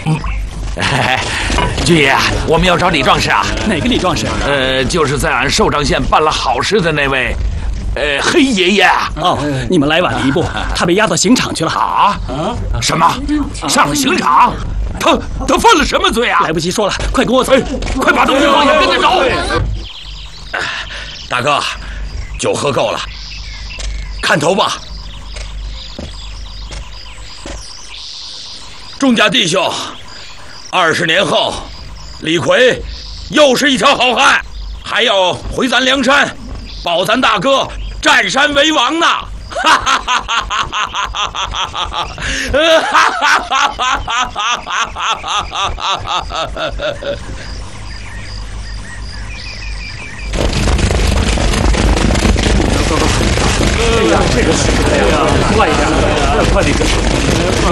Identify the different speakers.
Speaker 1: 军爷，我们要找李壮士啊！
Speaker 2: 哪个李壮士？
Speaker 1: 就是在俺寿长县办了好事的那位，黑爷爷。
Speaker 2: 哦，你们来晚了一步，他被押到刑场去了。
Speaker 1: 啊？什么？上了刑场？他犯了什么罪啊？
Speaker 2: 来不及说了，快跟我走！
Speaker 1: 快把东西放下，跟着走！
Speaker 3: 大哥，酒喝够了，看头吧。众家弟兄，20年后，李逵又是一条好汉，还要回咱梁山，保咱大哥占山为王呢！哈哈哈哈哈哈！
Speaker 2: 哎呀，这个是，哎呀，快一点，快点！